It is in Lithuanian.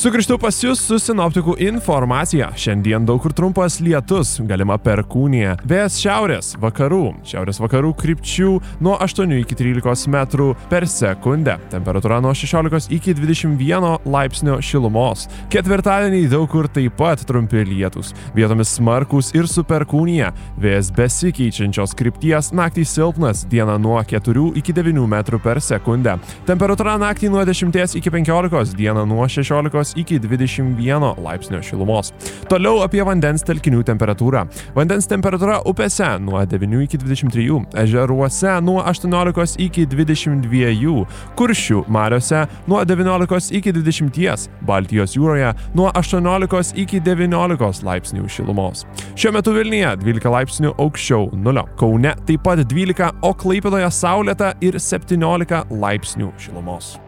Sugrįžtu pas jūs su sinoptikų informacija. Šiandien daug kur trumpas lietus, galima perkūnija. Vėjas šiaurės vakarų krypčių nuo 8 iki 13 metrų per sekundę. Temperatūra nuo 16 iki 21 laipsnio šilumos. Ketvirtadienį daug kur taip pat trumpi lietus. Vietomis smarkūs ir su perkūnija. Vėjas besikeičiančios krypties, naktį silpnas, dieną nuo 4 iki 9 metrų per sekundę. Temperatūra naktį nuo 10 iki 15, dieną nuo 16 iki 21 laipsnio šilumos. Toliau apie vandens telkinių temperatūrą. Vandens temperatūra upėse nuo 9 iki 23, ežeruose nuo 18 iki 22, Kuršių mariose nuo 19 iki 20, Baltijos jūroje nuo 18 iki 19 laipsnių šilumos. Šiuo metu Vilniuje 12 laipsnių aukščiau nulio. Kaune taip pat 12, o Klaipėdoje saulėta ir 17 laipsnių šilumos.